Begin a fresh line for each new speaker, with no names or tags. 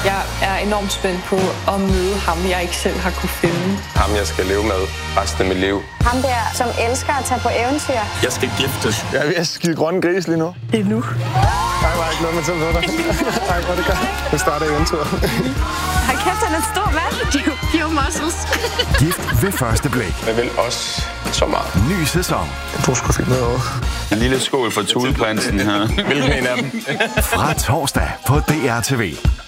Jeg er enormt spændt på at møde ham, jeg ikke selv har kunne finde.
Ham, jeg skal leve med resten af mit liv.
Ham der, som elsker at tage på eventyr.
Jeg skal giftes.
Jeg er ved at skide grønne gris lige nu.
Det er nu.
Nej, var ikke noget med til dig. Nej, hvor det gør. Det starter eventyret.
Hold kæft, han er en stor mand. Pure muscles.
Gift ved første blik.
Jeg vil også så meget.
Ny sæson.
Du skulle finde noget over.
En lille skål for Thuleprinsen her. Hvilken en af dem?
Fra torsdag på DR TV.